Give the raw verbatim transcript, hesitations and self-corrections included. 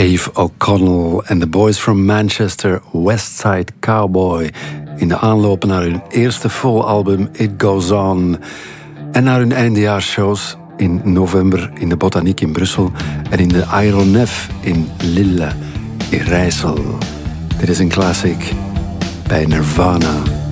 Dave O'Connell en de Boys from Manchester, Westside Cowboy, in de aanloop naar hun eerste volalbum It Goes On en naar hun eindejaarsshows in november in de Botaniek in Brussel en in de Aéronef in Lille in Rijssel. Dit is een classic bij Nirvana.